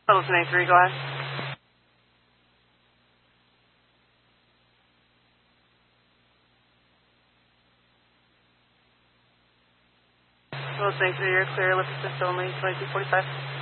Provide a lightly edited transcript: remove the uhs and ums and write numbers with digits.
Listening 3, go ahead. Listening 3, you're clear. Lift assist only, 2245.